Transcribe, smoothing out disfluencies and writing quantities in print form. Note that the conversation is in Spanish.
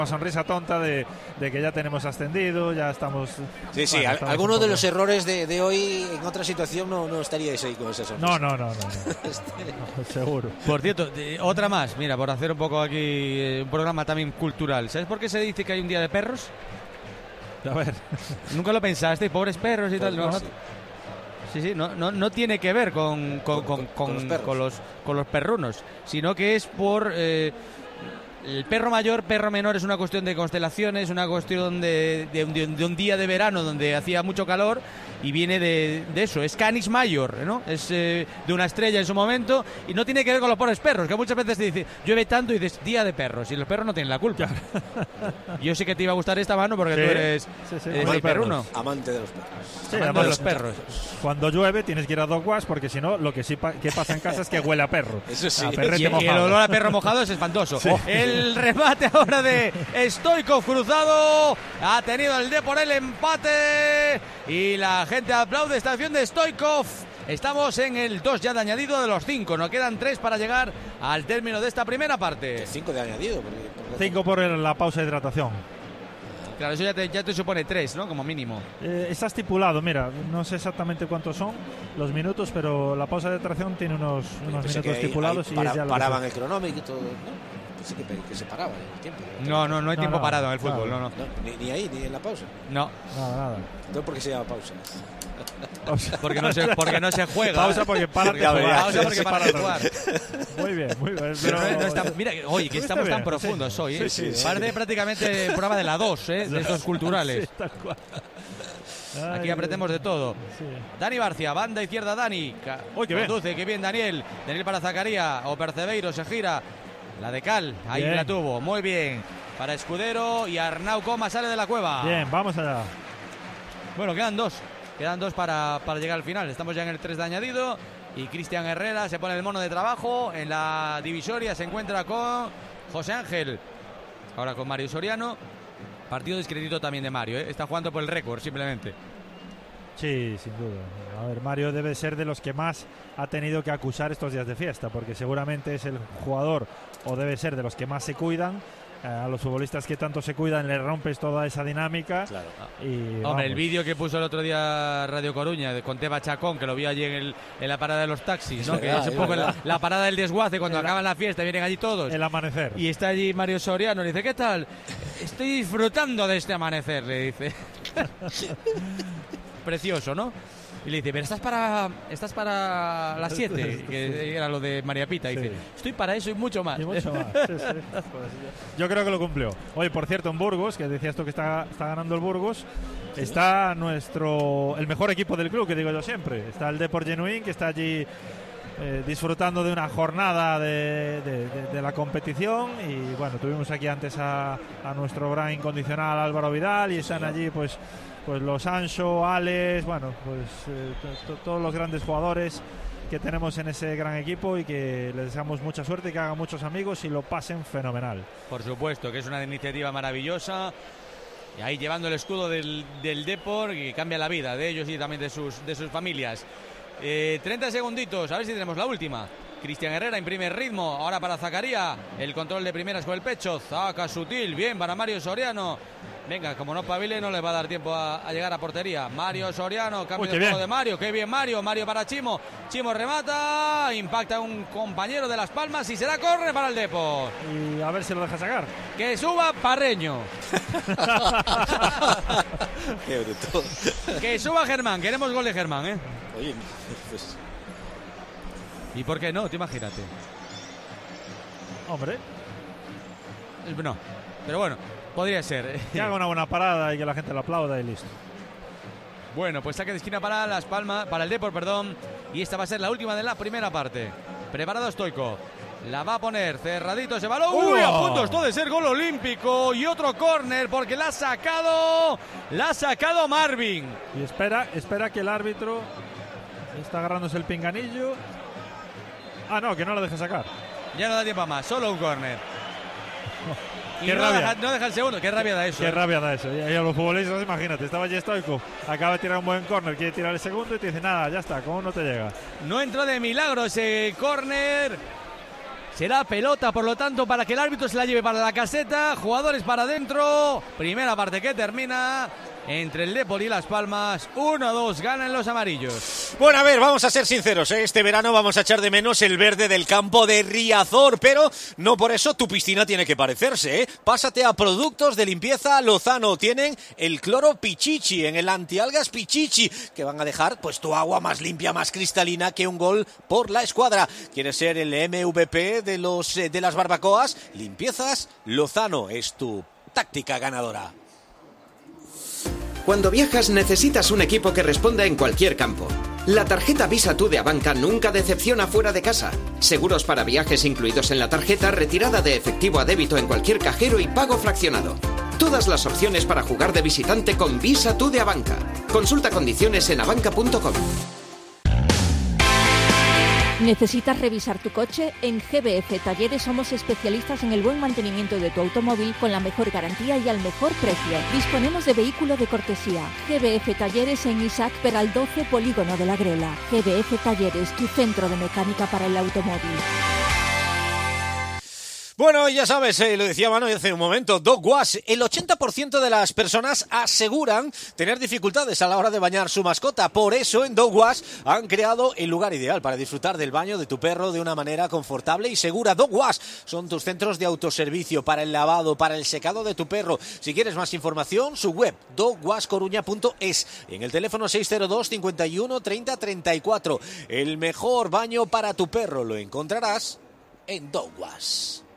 sonrisa tonta de que ya tenemos ascendido, ya estamos... Sí, sí, bueno, algunos de los errores de hoy en otra situación no estaríais ahí con esa sonrisa. No, seguro. Por cierto, otra más, mira, por hacer un poco aquí un programa también cultural. ¿Sabes por qué se dice que hay un día de perros? A ver. ¿Nunca lo pensaste? Pobres perros y tal. No, sí, no tiene que ver con los perrunos, sino que es por... el perro mayor, perro menor es una cuestión de constelaciones, una cuestión de un día de verano donde hacía mucho calor y viene de eso, es Canis Major, ¿no? Es de una estrella en su momento y no tiene que ver con los pobres perros, que muchas veces te dice llueve tanto y dices día de perros y los perros no tienen la culpa. Yo sé que te iba a gustar esta mano porque tú eres perruno. Amante de los perros. Sí, amante de los perros. Cuando llueve tienes que ir a Dog Wash porque si no, lo que sí que pasa en casa es que huele a perro. Eso sí. Y el olor a perro mojado es espantoso. Sí. El remate ahora de Stoichkov cruzado. Ha tenido el Depor el empate. Y la gente aplaude esta acción de Stoichkov. Estamos en el 2 ya de añadido de los 5. Nos quedan 3 para llegar al término de esta primera parte. 5 de añadido. 5 por la pausa de hidratación. Claro, eso ya te supone 3, ¿no? Como mínimo. Está estipulado, mira, no sé exactamente cuántos son los minutos, pero la pausa de hidratación tiene unos minutos estipulados. Y ya paraban el cronómetro y todo, ¿no? Sí que se paraba el tiempo. No hay tiempo parado en el fútbol, claro. No. Ni ahí, ni en la pausa. No. Nada. Entonces, ¿por qué se llama pausa? Porque no se juega. Pausa porque para de jugar. Pausa porque para de jugar. Muy bien. Pero no está, mira, oye, que estamos tan profundos hoy, ¿eh? Sí. Parece prácticamente prueba de la 2, ¿eh? De estos culturales. Sí, tal cual. Aquí apretemos de todo. Sí. Dani Barcia, banda izquierda Dani. Conduce, qué bien Daniel. Daniel para Zacaría. O Percebeiro se gira. La de Cal, ahí bien. La tuvo, muy bien. Para Escudero y Arnau Coma sale de la cueva. Bien, vamos allá. Bueno, quedan dos para llegar al final. Estamos ya en el 3 de añadido. Y Cristian Herrera se pone el mono de trabajo. En la divisoria se encuentra con José Ángel. Ahora con Mario Soriano. Partido discretito también de Mario, ¿eh? Está jugando por el récord, simplemente. Sí, sin duda. A ver, Mario debe ser de los que más ha tenido que acusar estos días de fiesta, porque seguramente es el jugador, o debe ser de los que más se cuidan. A los futbolistas que tanto se cuidan le rompes toda esa dinámica. Claro. Y, hombre, el vídeo que puso el otro día Radio Coruña con Teba Chacón, que lo vi allí en la parada de los taxis, ¿no? Que es un poco la parada del desguace cuando acaban la fiesta, vienen allí todos. El amanecer. Y está allí Mario Soriano, le dice, ¿qué tal? Estoy disfrutando de este amanecer, le dice. Precioso, ¿no? Y le dice, pero estás para las 7, que era lo de María Pita. Y dice, estoy para eso y mucho más. Y mucho más. Sí. Yo creo que lo cumplió. Hoy, por cierto, en Burgos, que decías tú que está ganando el Burgos, está el mejor equipo del club, que digo yo siempre. Está el Depor Genuín, que está allí disfrutando de una jornada de la competición. Y bueno, tuvimos aquí antes a nuestro gran incondicional Álvaro Vidal, y están allí pues los Ancho, Alex, bueno, pues todos los grandes jugadores que tenemos en ese gran equipo, y que les deseamos mucha suerte, que hagan muchos amigos y lo pasen fenomenal. Por supuesto, que es una iniciativa maravillosa, y ahí llevando el escudo del Depor, y cambia la vida de ellos y también de sus familias. 30 segunditos, a ver si tenemos la última. Cristian Herrera imprime ritmo, ahora para Zacaría, el control de primeras con el pecho, zaca sutil, bien para Mario Soriano. Venga, como no pavile, no le va a dar tiempo a llegar a portería. Mario Soriano, cambio de juego de Mario, qué bien Mario para Chimo remata, impacta a un compañero de Las Palmas y será córner para el Depor. Y a ver si lo deja sacar. Que suba Parreño. Qué bruto. Que suba Germán, queremos gol de Germán, ¿eh? Oye, pues... ¿Y por qué no? Te imagínate. Hombre. No, pero bueno, podría ser. Que haga una buena parada y que la gente lo aplauda y listo. Bueno, pues saque de esquina para Las Palmas, para el Depor, perdón. Y esta va a ser la última de la primera parte. Preparado Stoichkov. La va a poner cerradito ese balón. ¡Uy! A punto esto de ser gol olímpico. Y otro córner porque la ha sacado Marvin. Y espera que el árbitro está agarrándose el pinganillo. Ah, no, que no lo deja sacar. Ya no da tiempo a más, solo un córner. Y qué rabia. No deja el segundo, qué rabia da eso. Qué rabia da eso. Y a los futbolistas, imagínate, estaba allí Stoichkov, acaba de tirar un buen córner, quiere tirar el segundo y te dice, nada, ya está, ¿cómo no te llega? No entró de milagro ese córner. Será pelota, por lo tanto, para que el árbitro se la lleve para la caseta. Jugadores para adentro. Primera parte que termina entre el Depor y Las Palmas. 1-2, ganan los amarillos. Bueno, a ver, vamos a ser sinceros, ¿eh? Este verano vamos a echar de menos el verde del campo de Riazor, pero no por eso tu piscina tiene que parecerse, ¿eh? Pásate a Productos de Limpieza Lozano. Tienen el cloro Pichichi, en el antialgas Pichichi, que van a dejar pues tu agua más limpia, más cristalina que un gol por la escuadra. ¿Quieres ser el MVP de las barbacoas? Limpiezas Lozano es tu táctica ganadora. Cuando viajas necesitas un equipo que responda en cualquier campo. La tarjeta Visa Tú de Abanca nunca decepciona fuera de casa. Seguros para viajes incluidos en la tarjeta, retirada de efectivo a débito en cualquier cajero y pago fraccionado. Todas las opciones para jugar de visitante con Visa Tú de Abanca. Consulta condiciones en abanca.com. ¿Necesitas revisar tu coche? En GBF Talleres somos especialistas en el buen mantenimiento de tu automóvil con la mejor garantía y al mejor precio. Disponemos de vehículo de cortesía. GBF Talleres en Isaac Peral 12, Polígono de la Grela. GBF Talleres, tu centro de mecánica para el automóvil. Bueno, ya sabes, lo decía Manu hace un momento, Dog Wash. El 80% de las personas aseguran tener dificultades a la hora de bañar su mascota. Por eso en Dog Wash han creado el lugar ideal para disfrutar del baño de tu perro de una manera confortable y segura. Dog Wash son tus centros de autoservicio para el lavado, para el secado de tu perro. Si quieres más información, su web dogwashcoruña.es. En el teléfono 602 51 30 34. El mejor baño para tu perro lo encontrarás en Dog Wash.